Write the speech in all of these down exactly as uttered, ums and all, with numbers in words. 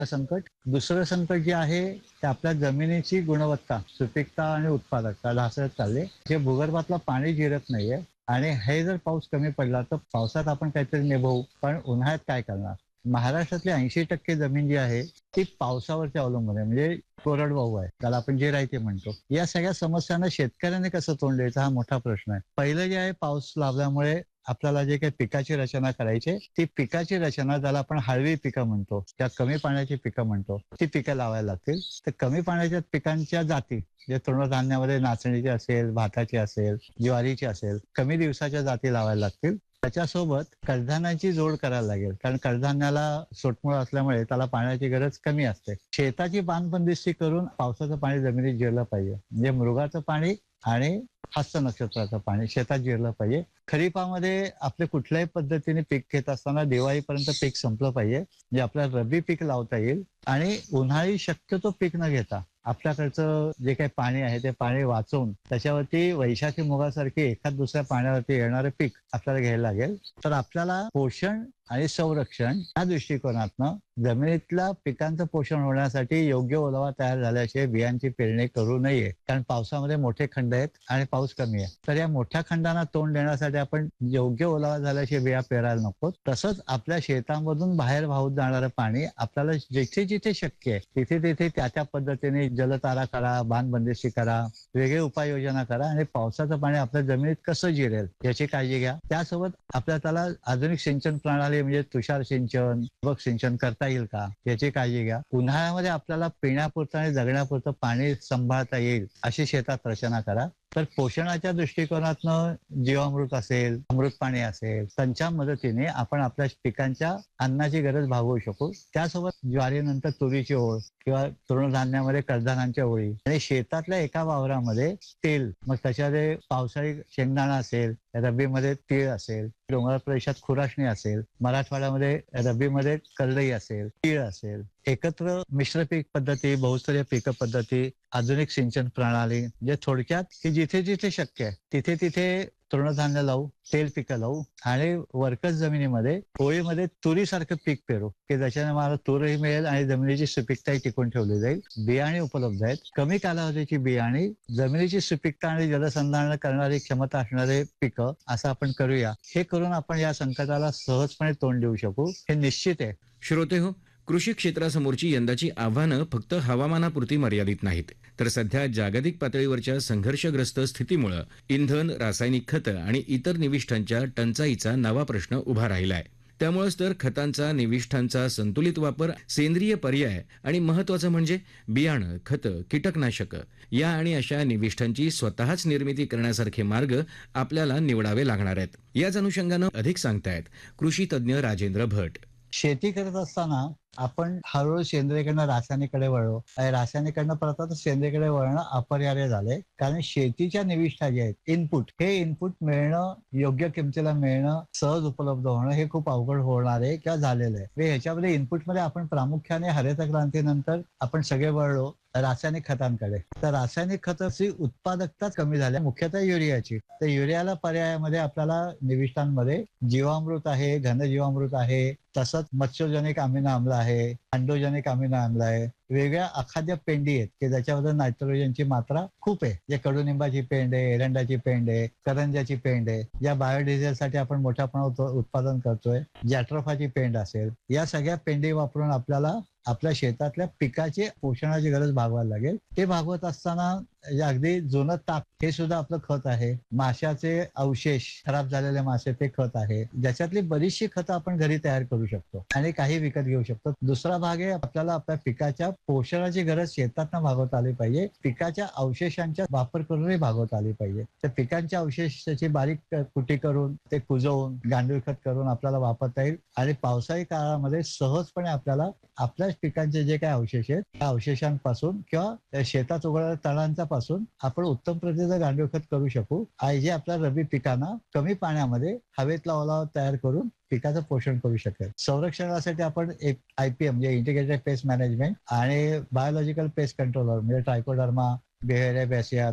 संकट. दुसरं संकट जे आहे ते आपल्या जमिनीची गुणवत्ता, सुपीकता आणि उत्पादकता ढासळत चालली. जे भूगर्भातलं पाणी जिरत नाहीये आणि हे जर पाऊस कमी पडला तर पावसात आपण काहीतरी निभवू, पण उन्हाळ्यात काय करणार? महाराष्ट्रातली ऐंशी टक्के जमीन जी आहे ती पावसावरती अवलंबून आहे, म्हणजे कोरडवाहू आहे, त्याला आपण जिरायती म्हणतो. या सगळ्या समस्यांना शेतकऱ्यांनी कसं तोंड द्यायचं हा मोठा प्रश्न आहे. पहिलं जे आहे, पाऊस लाभल्यामुळे आपल्याला जे काही पिकाची रचना करायची ती पिकाची रचना, ज्याला आपण हळवी पिकं म्हणतो, त्या कमी पाण्याची पिकं म्हणतो, ती पिकं लावायला लागतील. तर कमी पाण्याच्या पिकांच्या जाती, जे तृणधान्यामध्ये नाचणीची असेल, भाताची असेल, ज्वारीची असेल, कमी दिवसाच्या जाती लावायला लागतील. त्याच्यासोबत कडधान्याची जोड करायला लागेल, कारण कडधान्याला सोटमुळ असल्यामुळे त्याला पाण्याची गरज कमी असते. शेताची बांधबंदिस्ती करून पावसाचं पाणी जमिनीत जिरलं पाहिजे, म्हणजे मृगाचं पाणी आणि हस्त नक्षत्राचं पाणी शेतात जिरलं पाहिजे. खरीपामध्ये आपले कुठल्याही पद्धतीने पीक घेत असताना दिवाळीपर्यंत पीक संपलं पाहिजे, म्हणजे आपल्याला रब्बी पीक लावता येईल. आणि उन्हाळी शक्यतो पीक न घेता आपल्याकडचं जे काही पाणी आहे ते पाणी वाचवून त्याच्यावरती वैशाखी मुगासारखी एखाद दुसऱ्या पाण्यावरती येणारं पीक आपल्याला घ्यायला लागेल. तर आपल्याला पोषण आणि संरक्षण या दृष्टिकोनातनं जमिनीतल्या पिकांचं पोषण होण्यासाठी योग्य ओलावा तयार झाल्याशिवाय बियांची पेरणी करू नये. कारण पावसामध्ये मोठे खंड आहेत आणि पाऊस कमी आहे. तर या मोठ्या खंडांना तोंड देण्यासाठी आपण योग्य ओलावा झाल्याशिवाय बिया पेरायला नको. तसंच आपल्या शेतामधून बाहेर वाहून जाणारं पाणी आपल्याला जिथे जिथे शक्य आहे तिथे तिथे त्या त्या पद्धतीने जलतारा करा, बांधबंदिस्ती करा, वेगळे उपाययोजना करा आणि पावसाचं पाणी आपल्या जमिनीत कसं जिरेल याची काळजी घ्या. त्यासोबत आपल्याला त्याला आधुनिक सिंचन प्रणाली म्हणजे तुषार सिंचन, ठिबक सिंचन करता येईल का याची काळजी घ्या. उन्हाळ्यामध्ये आपल्याला पिण्यापुरतं आणि जगण्यापुरतं पाणी सांभाळता येईल अशी शेतात रचना करा. तर पोषणाच्या दृष्टिकोनातनं जीवामृत असेल, अमृत पाणी असेल, त्यांच्या मदतीने आपण आपल्या पिकांच्या अन्नाची गरज भागवू शकू. त्यासोबत ज्वारीनंतर तुरीची ओळ किंवा तृणधान्यामध्ये कडधान्यांच्या ओळी आणि शेतातल्या एका वावरामध्ये तेल, मग त्याच्यामध्ये पावसाळी शेंगदाणा असेल, रब्बीमध्ये तीळ असेल, डोंगराळ प्रदेशात खुराशणी असेल, मराठवाड्यामध्ये रब्बीमध्ये करडई असेल, तीळ असेल, एकत्र मिश्र पीक पद्धती, बहुस्तरीय पीक पद्धती, आधुनिक सिंचन प्रणाली, जे थोडक्यात की जिथे जिथे शक्य आहे तिथे तिथे तृणधान्य लावू, तेल पिकं लावू आणि वरकस जमिनीमध्ये ओळीमध्ये तुरीसारखं पीक पेरू की ज्याच्याने मला तूरही मिळेल आणि जमिनीची सुपीकताही टिकून ठेवली जाईल. बियाणे उपलब्ध आहेत, कमी कालावधीची बियाणे, जमिनीची सुपीकता आणि जलसंधारण करणारी क्षमता असणारे पिकं, असं आपण करूया. हे करून आपण या संकटाला सहजपणे तोंड देऊ शकू, हे निश्चित आहे. श्रोते हो, कृषी क्षेत्रासमोरची यंदाची आव्हानं फक्त हवामानापुरती मर्यादित नाहीत, तर सध्या जागतिक पातळीवरच्या संघर्षग्रस्त स्थितीमुळे इंधन, रासायनिक खतं आणि इतर निविष्ठांच्या टंचाईचा नवा प्रश्न उभा राहिला आहे. त्यामुळेच तर खतांचा, निविष्ठांचा संतुलित वापर, सेंद्रिय पर्याय आणि महत्त्वाचं म्हणजे बियाणं, खतं, कीटकनाशकं या आणि अशा निविष्ठांची स्वतःच निर्मिती करण्यासारखे मार्ग आपल्याला निवडावे लागणार आहेत. याच अनुषंगानं अधिक सांगतायत कृषी तज्ज्ञ राजेंद्र भट. शेती करत असताना आपण हळूहळू सेंद्रियकडनं रासायनिककडे वळलो आणि रासायनिककडनं परत आता सेंद्रियकडे वळणं अपरिहार्य झालंय. कारण शेतीच्या निविष्ठा जे आहेत, इनपुट, हे इनपुट मिळणं, योग्य किमतीला मिळणं, सहज उपलब्ध होणं हे खूप अवघड होणार आहे किंवा झालेलं आहे. ह्याच्यामध्ये इनपुटमध्ये आपण प्रामुख्याने हरित क्रांतीनंतर आपण सगळे वळलो रासायनिक खतांकडे. तर रासायनिक खताची उत्पादकताच कमी झाली, मुख्यतः युरियाची. तर युरियाला पर्यायामध्ये आपल्याला निविष्ठांमध्ये जीवामृत आहे, घनजीवामृत आहे, तसंच मत्स्योजनिक अमिनो आम्ल आहे, अंडोजनिक अमिनो आम्ल आहे, वेगळ्या अखाद्य पेंडी आहेत की ज्याच्यामध्ये नायट्रोजनची मात्रा खूप आहे. जे कडुनिंबाची पेंड आहे, एरंडाची पेंड आहे, करंजाची पेंड आहे, या बायोडिझेलसाठी आपण मोठ्या प्रमाणात उत्पादन करतोय. जॅट्रोफाची पेंड असेल, या सगळ्या पेंडी वापरून आपल्याला आपल्या शेतातल्या पिकाची पोषणाची गरज भागवायला लागेल. ते भागवत असताना अगदी जुनं ताक हे सुद्धा आपलं खत आहे. माशाचे अवशेष, खराब झालेले मासे ते खत आहे. ज्याच्यातली बरीचशी खतं आपण घरी तयार करू शकतो आणि काही विकत घेऊ शकतो. दुसरा भाग आहे, आपल्याला आपल्या पिकाच्या पोषणाची गरज शेतातनं भागवता आली पाहिजे. पिकाच्या अवशेषांचा वापर करूनही भागवता आली पाहिजे. तर पिकांच्या अवशेषाची बारीक कुटी करून ते कुजवून गांडूळ खत करून आपल्याला वापरता येईल आणि पावसाळी काळामध्ये सहजपणे आपल्याला आपल्याच पिकांचे जे काही अवशेष आहेत त्या अवशेषांपासून किंवा शेतात उगवणाऱ्या तणांचा पासून आपण उत्तम प्रतीचं गांडूळ खत करू शकू आणि जे आपल्या रब्बी पिकांना कमी पाण्यामध्ये हवेतला ओलावा तयार करून पिकाचं पोषण करू शकेल. संरक्षणासाठी आपण एक आयपीएम म्हणजे इंटिग्रेटेड पेस्ट मॅनेजमेंट आणि बायोलॉजिकल पेस्ट कंट्रोलर म्हणजे ट्रायकोडर्मा, बेहेरिया बेसियाना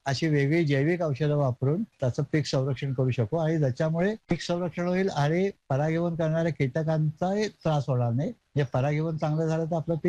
अशी वेगळी जैविक औषधं वापरून त्याचं पीक संरक्षण करू शकू आणि त्याच्यामुळे पीक संरक्षण होईल आणि परागीभवन करणाऱ्या कीटकांचाही त्रास होणार नाही. जे परागीभवन चांगलं झालं तर आपलं पीक